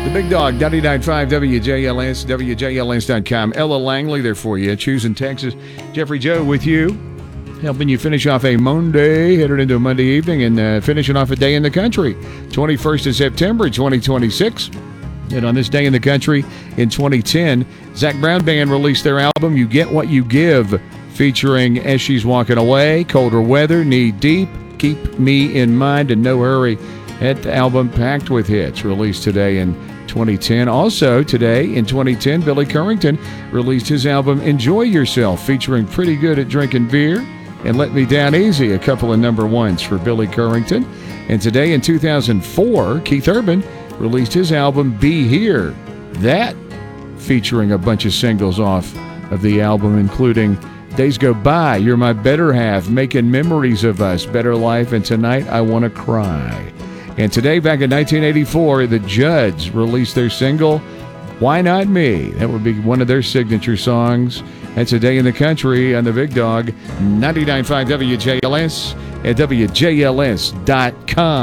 The Big Dog, 99.5 WJLS, WJLS.com. Ella Langley there for you. Choosing Texas. Jeffrey Joe with you, helping you finish off a Monday, headed into a Monday evening, and finishing off a day in the country. 21st of September, 2026. And on this day in the country in 2010, Zac Brown Band released their album, You Get What You Give, featuring As She's Walking Away, Colder Weather, Knee Deep, Keep Me in Mind, and No Hurry. That album packed with hits, released today in 2010. Also today in 2010, Billy Currington released his album Enjoy Yourself, featuring Pretty Good at Drinking Beer and Let Me Down Easy, a couple of number ones for Billy Currington. And today in 2004, Keith Urban released his album Be Here. That featuring a bunch of singles off of the album, including Days Go By, You're My Better Half, Making Memories of Us, Better Life, and Tonight I Wanna Cry. And today, back in 1984, the Judds released their single, Why Not Me? That would be one of their signature songs. That's A Day in the Country on the Big Dog, 99.5 WJLS at WJLS.com.